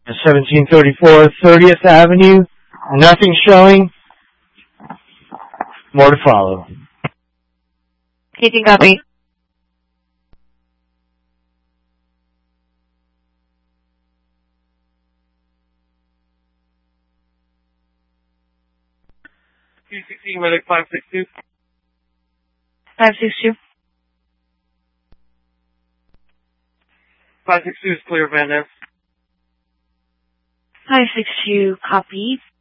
1734 30th Avenue. Nothing showing. More to follow. Paging copy. Medic 562. 562. 562 is clear, Van Ness. 562, copy.